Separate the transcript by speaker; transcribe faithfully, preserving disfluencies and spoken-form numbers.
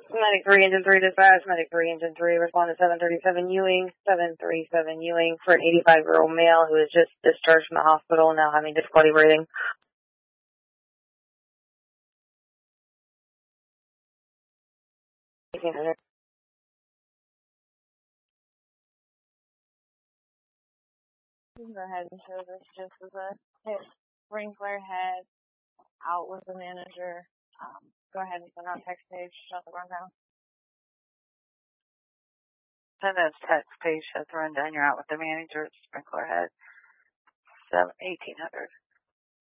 Speaker 1: Medic three, Engine three dispatch. Medic three, Engine three, respond to seven thirty-seven Ewing, seven thirty-seven Ewing for an eighty-five-year-old male who is just discharged from the hospital, now having difficulty breathing. eighteen hundred.
Speaker 2: Go ahead and show this just as a hit sprinkler head out with the manager. Um, go ahead and send out text page, shut the rundown.
Speaker 3: Send us text page, shut the rundown. You're out with the manager, sprinkler head, seven eighteen hundred.